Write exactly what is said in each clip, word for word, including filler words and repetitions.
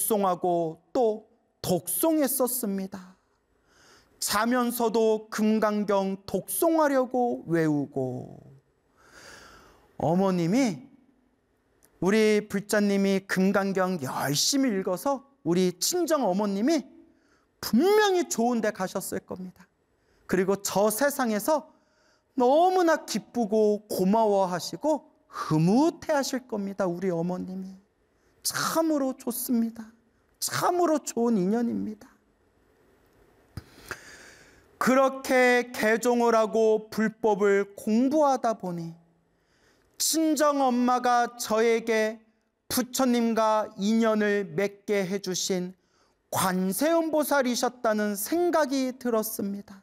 묵송하고 또 독송했었습니다. 자면서도 금강경 독송하려고 외우고, 어머님이, 우리 불자님이 금강경 열심히 읽어서 우리 친정 어머님이 분명히 좋은 데 가셨을 겁니다. 그리고 저 세상에서 너무나 기쁘고 고마워하시고 흐뭇해하실 겁니다. 우리 어머님이. 참으로 좋습니다. 참으로 좋은 인연입니다. 그렇게 개종을 하고 불법을 공부하다 보니 친정엄마가 저에게 부처님과 인연을 맺게 해주신 관세음보살이셨다는 생각이 들었습니다.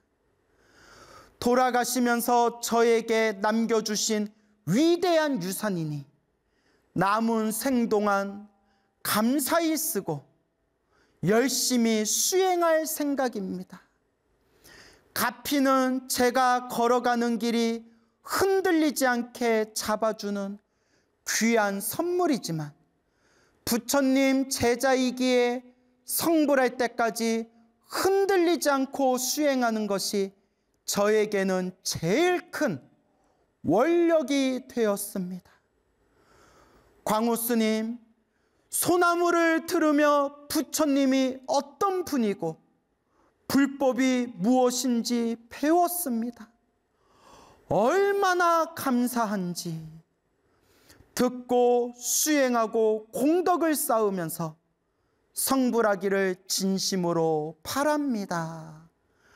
돌아가시면서 저에게 남겨주신 위대한 유산이니 남은 생동안 감사히 쓰고 열심히 수행할 생각입니다. 가피는 제가 걸어가는 길이 흔들리지 않게 잡아주는 귀한 선물이지만 부처님 제자이기에 성불할 때까지 흔들리지 않고 수행하는 것이 저에게는 제일 큰 원력이 되었습니다. 광우스님, 소나무를 들으며 부처님이 어떤 분이고 불법이 무엇인지 배웠습니다. 얼마나 감사한지. 듣고 수행하고 공덕을 쌓으면서 성불하기를 진심으로 바랍니다.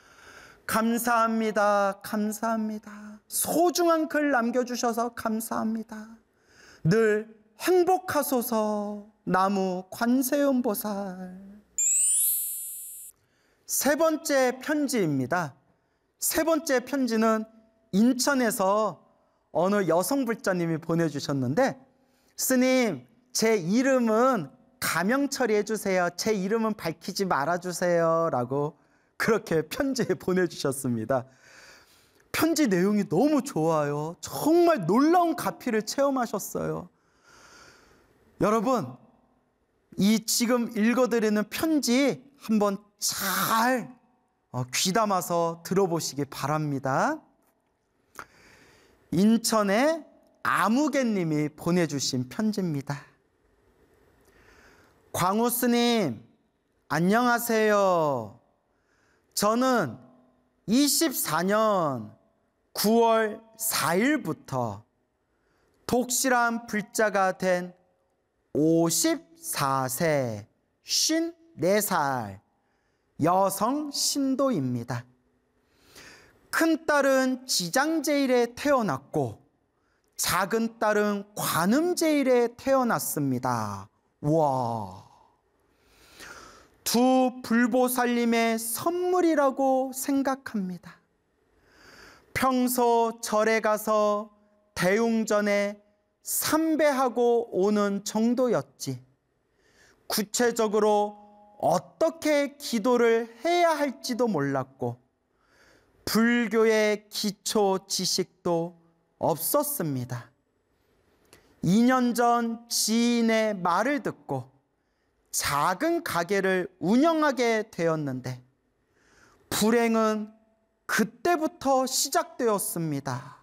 감사합니다. 감사합니다. 소중한 글 남겨주셔서 감사합니다. 늘 행복하소서. 나무 관세음보살. 세 번째 편지입니다. 세 번째 편지는 인천에서 어느 여성 불자님이 보내주셨는데, 스님, 제 이름은 가명 처리해 주세요. 제 이름은 밝히지 말아주세요. 라고 그렇게 편지에 보내주셨습니다. 편지 내용이 너무 좋아요. 정말 놀라운 가피를 체험하셨어요. 여러분, 이 지금 읽어드리는 편지 한번 잘 귀담아서 들어보시기 바랍니다. 인천의 아무개님이 보내주신 편지입니다. 광우스님, 안녕하세요. 저는 이십사 년 구월 사일부터 독실한 불자가 된 오십사 세 쉰네 살 여성 신도입니다. 큰딸은 지장제일에 태어났고 작은 딸은 관음제일에 태어났습니다. 와, 두 불보살님의 선물이라고 생각합니다. 평소 절에 가서 대웅전에 삼배하고 오는 정도였지 구체적으로 어떻게 기도를 해야 할지도 몰랐고 불교의 기초 지식도 없었습니다. 이 년 전 지인의 말을 듣고 작은 가게를 운영하게 되었는데 불행은 그때부터 시작되었습니다.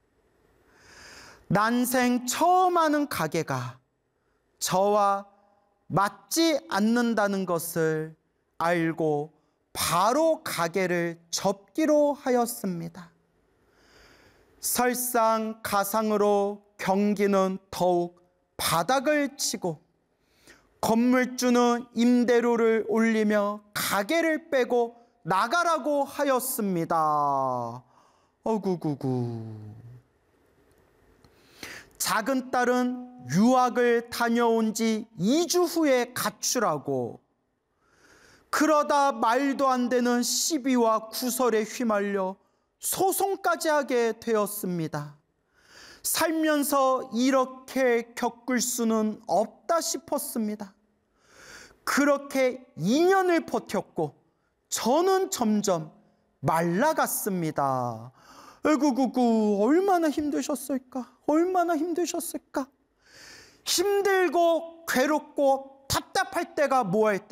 난생 처음 하는 가게가 저와 맞지 않는다는 것을 알고 바로 가게를 접기로 하였습니다. 설상가상으로 경기는 더욱 바닥을 치고 건물주는 임대료를 올리며 가게를 빼고 나가라고 하였습니다. 어구구구. 작은 딸은 유학을 다녀온 지 이 주 후에 가출하고 그러다 말도 안 되는 시비와 구설에 휘말려 소송까지 하게 되었습니다. 살면서 이렇게 겪을 수는 없다 싶었습니다. 그렇게 이 년을 버텼고 저는 점점 말라갔습니다. 에구구구, 얼마나 힘드셨을까? 얼마나 힘드셨을까? 힘들고 괴롭고 답답할 때가 뭐 할 때?